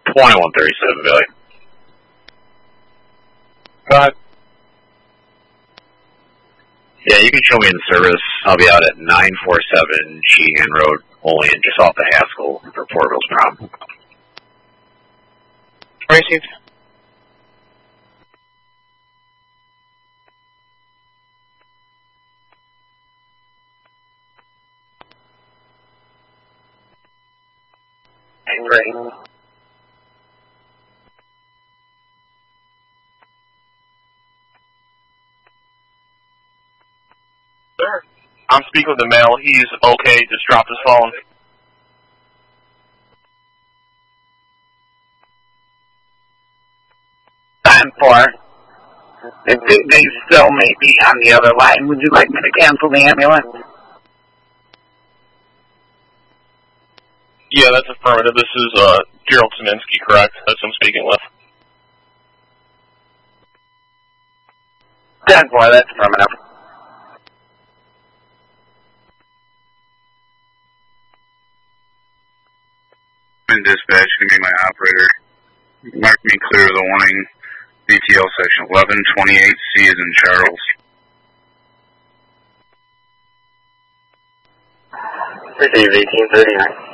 2137, Billy. Go ahead. Yeah, you can show me in the service. I'll be out at 947 Sheehan Road, Olean, just off the Haskell for Portville's prom. Received. Great. Sir, I'm speaking with the male. He's okay. Just dropped his phone. Time for. They still may be on the other line. Would you like me to cancel the ambulance? Yeah, that's affirmative. This is Gerald Saminsky, correct? That's who I'm speaking with. 10-4, that's affirmative. In dispatch, can be my operator. Mark me clear of the warning. BTL section 1128C is in Charles. Receive 1839.